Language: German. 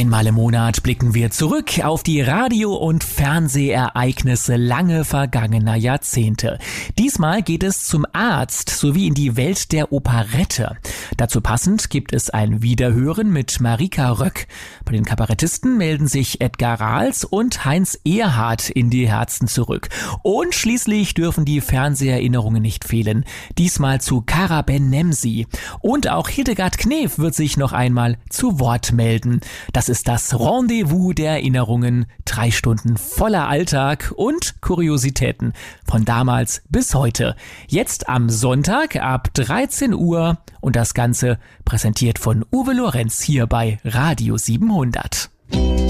Einmal im Monat blicken wir zurück auf die Radio- und Fernsehereignisse lange vergangener Jahrzehnte. Diesmal geht es zum Arzt sowie in die Welt der Operette. Dazu passend gibt es ein Wiederhören mit Marika Röck. Bei den Kabarettisten melden sich Edgar Rahls und Heinz Erhardt in die Herzen zurück. Und schließlich dürfen die Fernseherinnerungen nicht fehlen. Diesmal zu Kara Ben-Nemsi. Und auch Hildegard Knef wird sich noch einmal zu Wort melden. Das ist das Rendezvous der Erinnerungen. 3 Stunden voller Alltag und Kuriositäten von damals bis heute. Jetzt am Sonntag ab 13 Uhr und das Ganze präsentiert von Uwe Lorenz hier bei Radio 700.